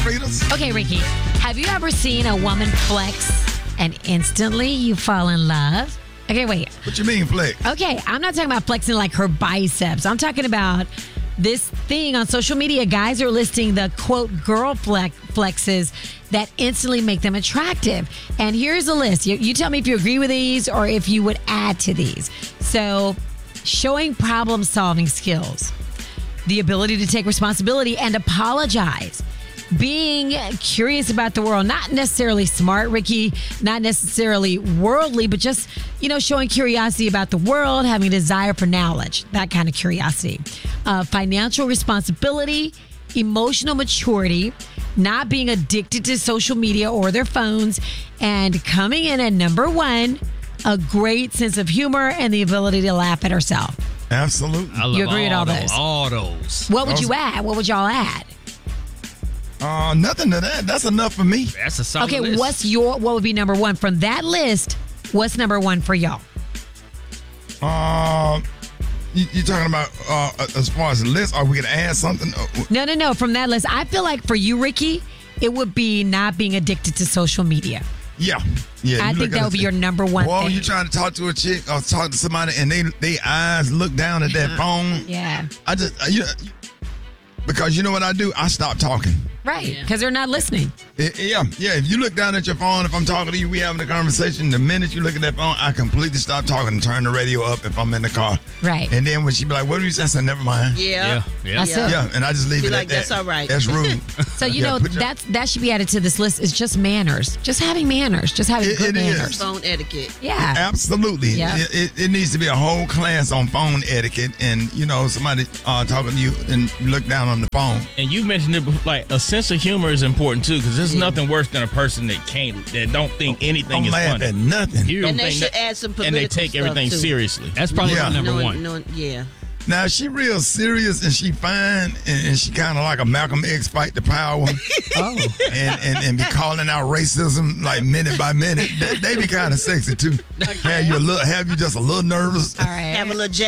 fritters. Okay, Ricky, have you ever seen a woman flex and instantly you fall in love? Okay, wait. What you mean, flex? Okay, I'm not talking about flexing like her biceps. I'm talking about this thing on social media. Guys are listing the quote girl flexes that instantly make them attractive. And here's a list. You tell me if you agree with these or if you would add to these. So, showing problem solving skills, the ability to take responsibility and apologize, being curious about the world, not necessarily smart, Ricky, not necessarily worldly, but just, showing curiosity about the world, having a desire for knowledge, that kind of curiosity. Financial responsibility, emotional maturity, not being addicted to social media or their phones, and coming in at number one, a great sense of humor and the ability to laugh at herself. Absolutely. I love You agree with all those, those? All those. What would you add? What would y'all add? Nothing to that. That's enough for me. That's a solid Okay, list. what would be number one from that list? What's number one for y'all? You talking about as far as the list? Are we gonna add something? No. From that list, I feel like for you, Ricky, it would be not being addicted to social media. Yeah. I think that would be your number one Boy, thing. you trying to talk to a chick or talk to somebody and they eyes look down at that phone. Yeah. I just because you know what I do? I stop talking. Right, because they're not listening. Yeah. If you look down at your phone, if I'm talking to you, we having a conversation. The minute you look at that phone, I completely stop talking and turn the radio up if I'm in the car. Right. And then when she be like, "What do you say?" I say, "Never mind." Yeah. That's it. Yeah, and I just leave Be it like, at that. that's all right. That's rude. So, put your- that should be added to this list is just manners. Just having manners. Just having good it is. manners. Phone etiquette. Yeah. Absolutely. Yeah. It needs to be a whole class on phone etiquette, and somebody talking to you and you look down on the phone. And you mentioned it before, like a sense of humor is important too, because there's nothing worse than a person that don't think anything Don't is laugh funny. at nothing. You don't And they think should that- add some and political they take everything stuff, too. seriously. That's probably Yeah. my number one. Now she real serious and she fine and she kind of like a Malcolm X fight the power. and be calling out racism like minute by minute. They be kind of sexy too. Have you just a little nervous. All right. Have a little